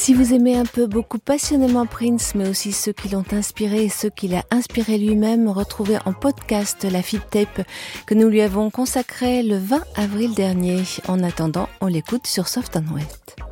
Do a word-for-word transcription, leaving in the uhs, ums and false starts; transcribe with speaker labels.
Speaker 1: Si vous aimez un peu beaucoup passionnément Prince, mais aussi ceux qui l'ont inspiré et ceux qu'il a inspiré lui-même, retrouvez en podcast la Feed Tape que nous lui avons consacrée le vingt avril dernier. En attendant, on l'écoute sur Soft and Wet.